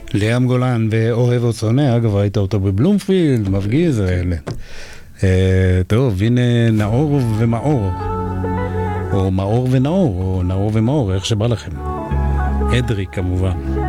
ליאם גולן ואוהב וצונא, אגב, ראית אותו בבלומפילד, מפגיז, טוב, הנה נאור ומאור, או מאור ונאור, או נאור ומאור, איך שבא לכם. אדרי כמובן.